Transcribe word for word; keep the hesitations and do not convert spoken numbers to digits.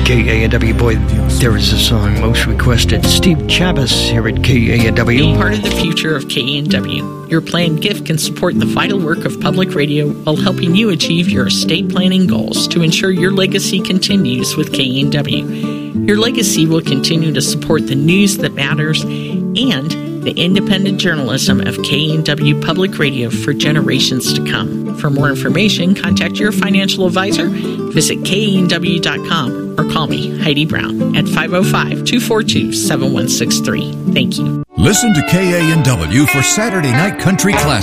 K A N W. Boy, there is a song most requested. Steve Chabas here at K A N W. Be part of the future of K A N W. Your planned gift can support the vital work of public radio while helping you achieve your estate planning goals to ensure your legacy continues with K A N W. Your legacy will continue to support the news that matters and the independent journalism of K A N W Public Radio for generations to come. For more information, contact your financial advisor, visit K A N W dot com, or call me, Heidi Brown, at five oh five, two four two, seven one six three. Thank you. Listen to K A N W for Saturday Night Country Classic.